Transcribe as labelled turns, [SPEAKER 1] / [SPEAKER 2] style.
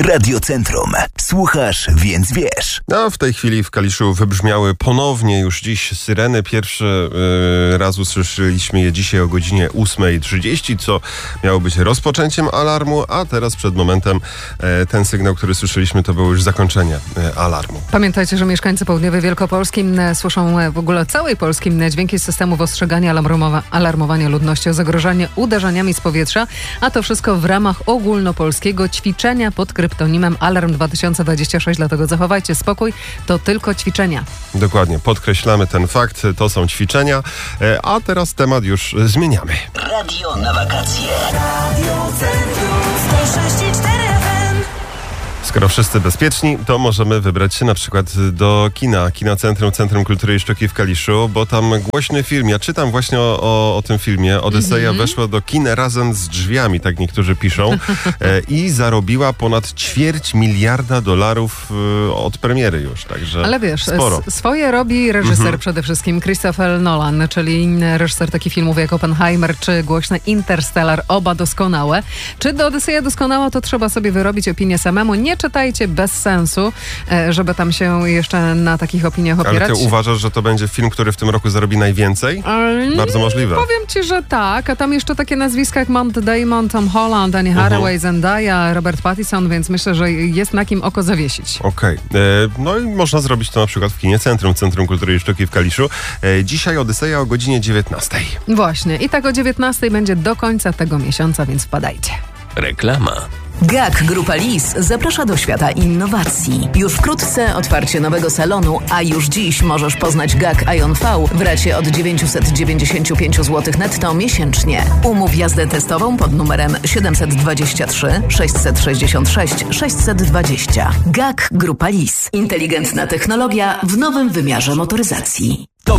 [SPEAKER 1] Radiocentrum. Słuchasz, więc wiesz.
[SPEAKER 2] A w tej chwili w Kaliszu wybrzmiały ponownie już dziś syreny. Pierwszy raz usłyszeliśmy je dzisiaj o godzinie 8:30, co miało być rozpoczęciem alarmu, a teraz przed momentem ten sygnał, który słyszeliśmy, to było już zakończenie alarmu.
[SPEAKER 3] Pamiętajcie, że mieszkańcy południowej Wielkopolski słyszą w ogóle całej Polski dźwięki systemów ostrzegania, alarmowania ludności o zagrożenie uderzeniami z powietrza, a to wszystko w ramach ogólnopolskiego ćwiczenia pod kryptonimem Alarm 2026, dlatego zachowajcie spokój, to tylko ćwiczenia.
[SPEAKER 2] Dokładnie, podkreślamy ten fakt, to są ćwiczenia, a teraz temat już zmieniamy.
[SPEAKER 1] Radio na wakacje.
[SPEAKER 4] Radio Centrum 106,4 FM.
[SPEAKER 2] Skoro wszyscy bezpieczni, to możemy wybrać się na przykład do kina Centrum Kultury i Sztuki w Kaliszu, bo tam głośny film. Ja czytam właśnie o tym filmie. Odyseja weszła do kin razem z drzwiami, tak niektórzy piszą, i zarobiła ponad $250 miliarda od premiery już, także
[SPEAKER 3] ale wiesz,
[SPEAKER 2] sporo.
[SPEAKER 3] Swoje robi reżyser przede wszystkim, Christopher Nolan, czyli reżyser takich filmów jak Oppenheimer czy głośny Interstellar, oba doskonałe. Czy do Odyseja doskonała, to trzeba sobie wyrobić opinię samemu. Nie czytajcie bez sensu, żeby tam się jeszcze na takich opiniach opierać.
[SPEAKER 2] Ale ty uważasz, że to będzie film, który w tym roku zarobi najwięcej? Bardzo możliwe.
[SPEAKER 3] Powiem ci, że tak, a tam jeszcze takie nazwiska jak Matt Damon, Tom Holland, Annie Hathaway, Zendaya, Robert Pattinson, więc myślę, że jest na kim oko zawiesić.
[SPEAKER 2] Okej. No i można zrobić to na przykład w kinie Centrum Kultury i Sztuki w Kaliszu. Dzisiaj Odyseja o godzinie 19:00.
[SPEAKER 3] Właśnie. I tak o 19:00 będzie do końca tego miesiąca, więc wpadajcie.
[SPEAKER 1] Reklama.
[SPEAKER 5] GAK Grupa Lis zaprasza do świata innowacji. Już wkrótce otwarcie nowego salonu, a już dziś możesz poznać GAK Ion V w racie od 995 zł netto miesięcznie. Umów jazdę testową pod numerem 723 666 620. GAK Grupa Lis. Inteligentna technologia w nowym wymiarze motoryzacji.